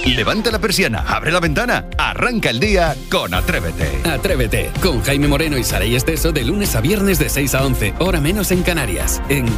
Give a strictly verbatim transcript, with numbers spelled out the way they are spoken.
Levanta la persiana, abre la ventana, arranca el día con Atrévete. Atrévete, con Jaime Moreno y Saray Esteso de lunes a viernes de seis a once, hora menos en Canarias, en